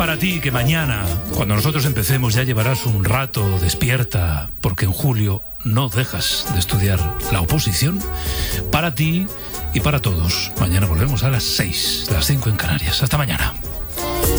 para ti que mañana, cuando nosotros empecemos, ya llevarás un rato despierta, porque en julio no dejas de estudiar la oposición. Para ti y para todos. Mañana volvemos a las 6, las 5 en Canarias. Hasta mañana.